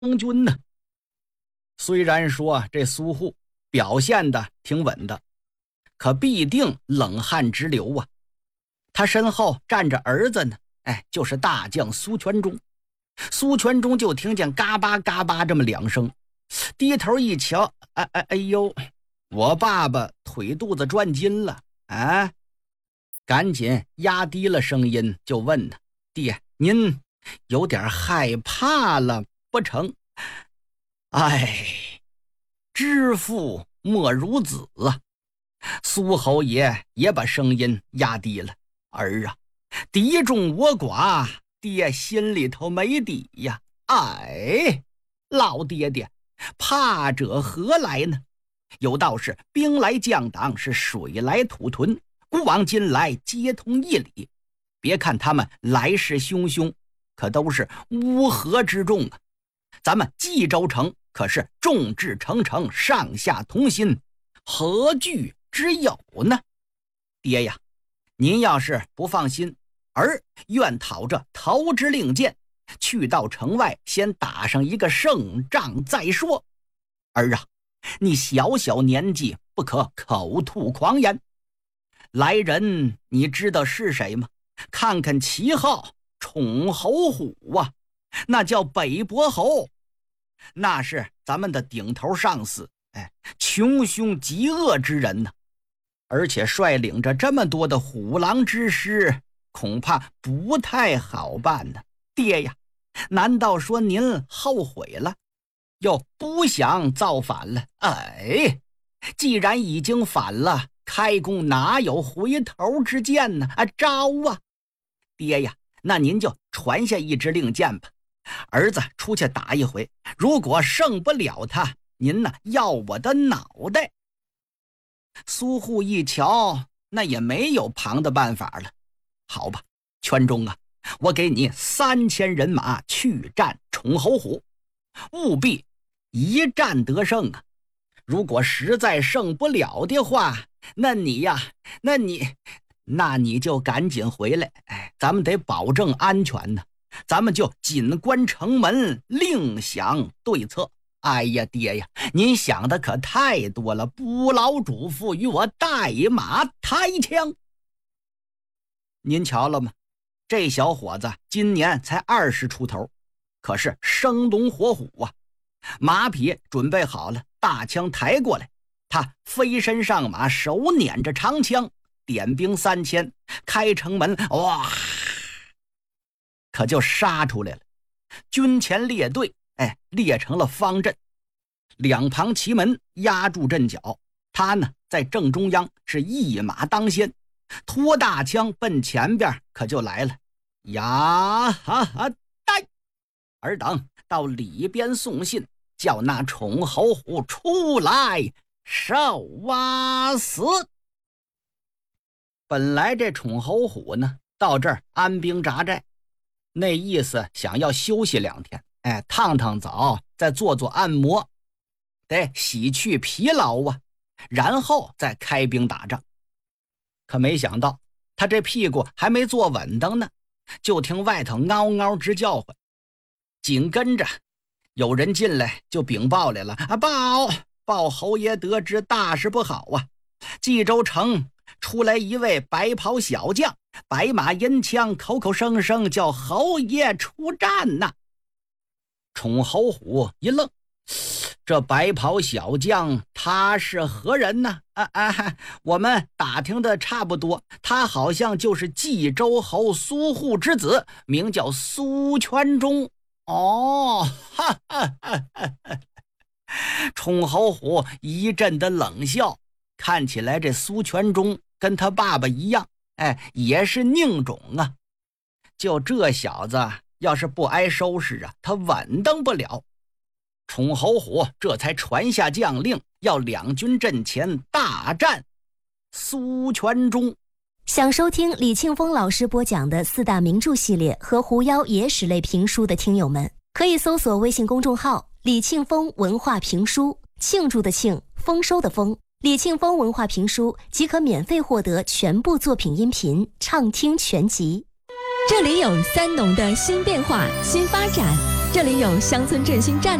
军呢。虽然说这苏护表现的挺稳的，可必定冷汗直流啊。他身后站着儿子呢，就是大将苏全忠。苏全忠就听见嘎巴嘎巴这么2声，低头一瞧，哎呦，我爸爸腿肚子转筋了啊！赶紧压低了声音就问他：爹，您有点害怕了不成？哎，知父莫如子啊！苏侯爷也把声音压低了：儿啊，敌众我寡，爹心里头没底呀。哎，老爹爹，怕者何来呢？有道是兵来将挡，是水来土屯，古往今来皆通一理。别看他们来势汹汹，可都是乌合之众啊。咱们冀州城可是众志成城，上下同心，何惧之有呢？爹呀，您要是不放心，儿愿讨这桃之令箭，去到城外先打上一个胜仗再说。儿啊，你小小年纪不可口吐狂言。来人你知道是谁吗？看看旗号，宠侯虎啊，那叫北伯侯，那是咱们的顶头上司，穷凶极恶之人呢。而且率领着这么多的虎狼之师，恐怕不太好办呢。爹呀，难道说您后悔了，又不想造反了？哎，既然已经反了，开弓哪有回头之箭呢？招啊！爹呀，那您就传下一支令箭吧，儿子出去打一回，如果胜不了他，您呢要我的脑袋。苏护一瞧，那也没有旁的办法了。好吧，全忠啊，我给你3000人马去战宠侯虎，务必一战得胜啊！如果实在胜不了的话，那你就赶紧回来，咱们得保证安全呢。咱们就紧关城门，另想对策。哎呀，爹呀，您想的可太多了，不劳嘱咐与我带马抬枪。您瞧了吗？这小伙子今年才20出头，可是生龙活虎啊！马匹准备好了，大枪抬过来，他飞身上马，手捻着长枪，点兵3000，开城门，哇，可就杀出来了。军前列队，列成了方阵，两旁旗门压住阵脚，他呢在正中央，是一马当先，拖大枪奔前边可就来了。呀哈哈，呆！尔等到里边送信，叫那宠侯虎出来受死。本来这宠侯虎呢到这儿安兵扎寨，那意思想要休息2天，烫烫澡，再做做按摩，得洗去疲劳啊，然后再开兵打仗。可没想到他这屁股还没坐稳当呢，就听外头嗷嗷直叫唤，紧跟着有人进来就禀报来了，报侯爷得知大事不好啊！冀州城出来一位白袍小将，白马银枪，口口声声叫侯爷出战呐。宠侯虎一愣，这白袍小将他是何人呢？我们打听的差不多，他好像就是冀州侯苏护之子，名叫苏全忠。宠侯虎一阵的冷笑，看起来这苏全忠跟他爸爸一样，也是佞种啊。就这小子要是不挨收拾啊，他稳当不了。宠侯虎这才传下将令，要两军阵前大战苏全忠。 想收听李庆峰老师播讲的4大名著系列和狐妖野史类评书的听友们，可以搜索微信公众号李庆峰文化评书，庆祝的庆，丰收的丰，李庆峰文化评书即可免费获得全部作品音频畅听全集。 这里有三农的新变化、新发展， 这里有乡村振兴站